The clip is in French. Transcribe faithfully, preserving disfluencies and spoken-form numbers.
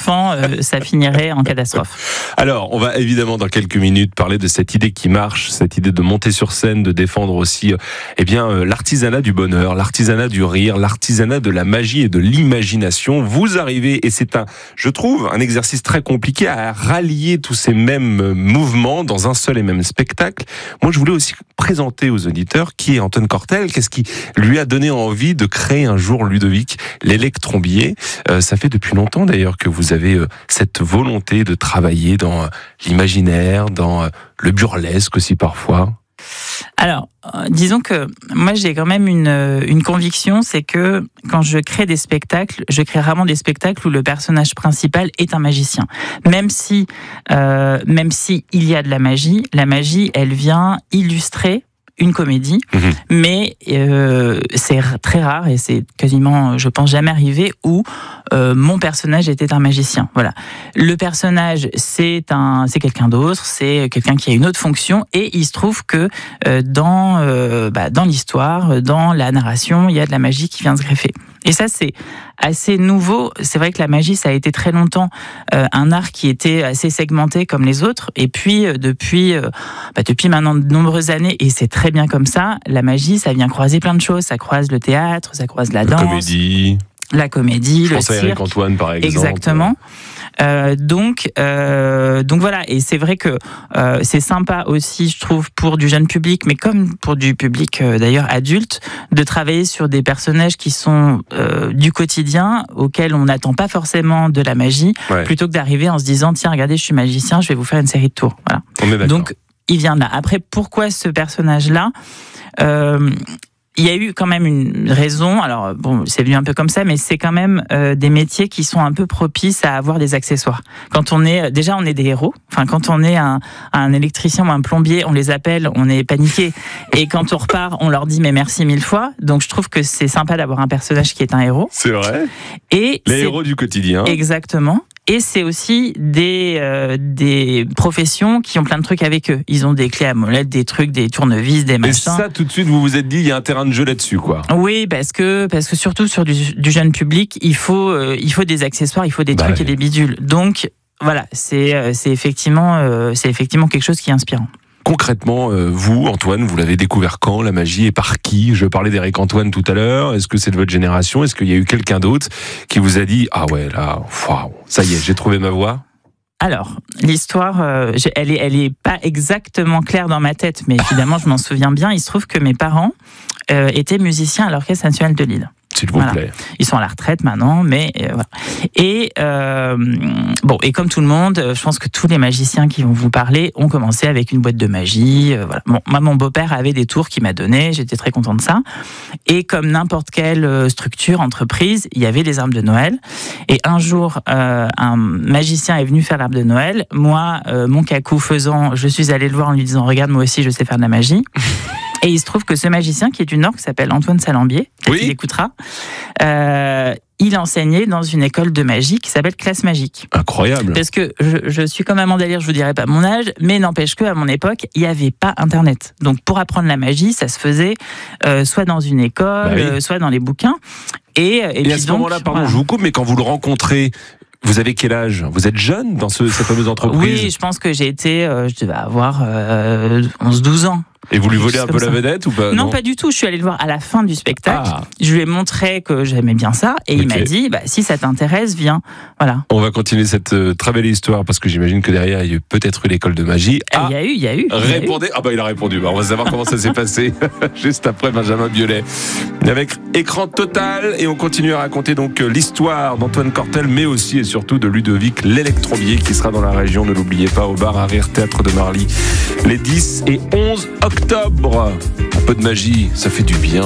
enfants, euh, ça finirait en catastrophe. Alors, on va évidemment dans quelques minutes parler de cette idée qui marche, cette idée de monter sur scène, de défendre aussi, eh bien, euh, l'artisanat du bonheur, l'artisanat du rire, l'artisanat de la magie et de l'imagination. Vous arrivez, et c'est un, je trouve, un exercice très compliqué à rallier tous ces mêmes mouvements dans un seul et même spectacle. Moi, je voulais aussi présenter aux auditeurs qui est Antoine Cortel, qu'est-ce qui lui a donné envie de créer un jour, Ludovic, l'électrombier. Euh, ça fait depuis longtemps d'ailleurs que vous avez euh, cette volonté de travailler dans euh, l'imaginaire, dans euh, le burlesque aussi parfois. Alors, euh, disons que moi j'ai quand même une, une conviction, c'est que quand je crée des spectacles, je crée vraiment des spectacles où le personnage principal est un magicien. Même si, euh, même si il y a de la magie, la magie, elle vient illustrer une comédie, mmh. mais euh, c'est très rare et c'est quasiment, je pense, jamais arrivé où euh, mon personnage était un magicien. Voilà, le personnage c'est un, c'est quelqu'un d'autre, c'est quelqu'un qui a une autre fonction et il se trouve que euh, dans euh, bah, dans l'histoire, dans la narration, il y a de la magie qui vient se greffer. Et ça, c'est assez nouveau. C'est vrai que la magie, ça a été très longtemps euh, un art qui était assez segmenté comme les autres. Et puis, euh, depuis, euh, bah, depuis maintenant de nombreuses années, et c'est très bien comme ça, la magie, ça vient croiser plein de choses. Ça croise le théâtre, ça croise la danse. La comédie. La comédie, Je le pense cirque. à Eric Antoine, par exemple. Exactement. Euh, donc, euh, donc voilà. Et c'est vrai que euh, c'est sympa aussi, je trouve, pour du jeune public, mais comme pour du public euh, d'ailleurs adulte, de travailler sur des personnages qui sont euh, du quotidien, auxquels on n'attend pas forcément de la magie, ouais. plutôt que d'arriver en se disant tiens, regardez, je suis magicien, je vais vous faire une série de tours. Voilà. On est d'accord. Donc, il vient de là. Après, pourquoi ce personnage-là euh, il y a eu quand même une raison, alors bon, c'est venu un peu comme ça, mais c'est quand même euh, des métiers qui sont un peu propices à avoir des accessoires. Quand on est, déjà on est des héros, enfin quand on est un, un électricien ou un plombier, on les appelle, on est paniqué, et quand on repart, on leur dit mais merci mille fois, donc je trouve que c'est sympa d'avoir un personnage qui est un héros. C'est vrai. Et les héros du quotidien. Exactement. Et c'est aussi des euh, des professions qui ont plein de trucs avec eux. Ils ont des clés à molette, des trucs, des tournevis, des machins. Et ça, tout de suite, vous vous êtes dit, il y a un terrain de jeu là-dessus, quoi. Oui, parce que parce que surtout sur du, du jeune public, il faut euh, il faut des accessoires, il faut des bah trucs ouais. et des bidules. Donc voilà, c'est c'est effectivement euh, c'est effectivement quelque chose qui est inspirant. Concrètement, euh, vous, Antoine, vous l'avez découvert quand, la magie, et par qui? Je parlais d'Eric Antoine tout à l'heure. Est-ce que c'est de votre génération? Est-ce qu'il y a eu quelqu'un d'autre qui vous a dit « Ah ouais, là, wow, ça y est, j'ai trouvé ma voie » ? Alors, l'histoire, euh, elle est, elle est pas exactement claire dans ma tête, mais évidemment, je m'en souviens bien. Il se trouve que mes parents euh, étaient musiciens à l'Orchestre National de Lille. S'il vous voilà. plaît. Ils sont à la retraite maintenant, mais euh, voilà. Et euh, bon, et comme tout le monde, je pense que tous les magiciens qui vont vous parler ont commencé avec une boîte de magie. Euh, voilà. Bon, moi, mon beau-père avait des tours qu'il m'a donné, j'étais très content de ça. Et comme n'importe quelle structure, entreprise, il y avait des arbres de Noël. Et un jour, euh, un magicien est venu faire l'arbre de Noël. Moi, euh, mon cacou faisant, je suis allée le voir en lui disant regarde, moi aussi, je sais faire de la magie. Et il se trouve que ce magicien, qui est du Nord, qui s'appelle Antoine Salambier, peut-être qu'il écoutera, euh, il enseignait dans une école de magie qui s'appelle Classe Magique. Incroyable. Parce que je, je suis comme Amanda Lear, je vous dirai pas mon âge, mais n'empêche qu'à mon époque, il n'y avait pas Internet. Donc pour apprendre la magie, ça se faisait euh, soit dans une école, bah oui. euh, soit dans les bouquins. Et, et, et puis à ce donc, moment-là, pardon, voilà. je vous coupe, mais quand vous le rencontrez, vous avez quel âge? Vous êtes jeune dans ce, cette fameuse entreprise? Oui, je pense que j'ai été, euh, je devais avoir euh, onze douze ans. Et vous lui volez un peu la vedette ou pas? Non, non, pas du tout. Je suis allée le voir à la fin du spectacle. Ah. Je lui ai montré que j'aimais bien ça. Et okay. il m'a dit, bah, si ça t'intéresse, viens. Voilà. On va continuer cette euh, très belle histoire parce que j'imagine que derrière, il y a peut-être eu l'école de magie. Ah, il y a eu, il y a eu. Répondez. Ah bah il a répondu. Bah, on va savoir comment ça s'est passé juste après Benjamin Biolay. Avec écran total et on continue à raconter donc l'histoire d'Antoine Cortel, mais aussi et surtout de Ludovic l'électrombier qui sera dans la région, ne l'oubliez pas, au bar à rire Théâtre de Marly les dix et onze octobre. Un peu de magie, ça fait du bien.